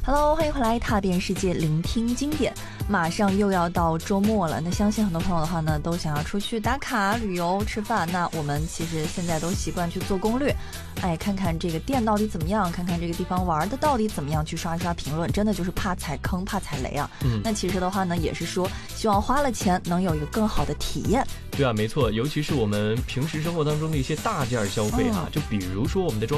Hello， 欢迎回来，踏遍世界，聆听经典。马上又要到周末了，那相信很多朋友的话呢，都想要出去打卡、旅游、吃饭。那我们其实现在都习惯去做攻略，看看这个店到底怎么样，看看这个地方玩的到底怎么样，去刷一刷评论，真的就是怕踩坑、怕踩雷啊。那其实的话呢，也是说希望花了钱能有一个更好的体验。 对啊，没错，尤其是我们平时生活当中的一些大件消费啊，就比如说我们的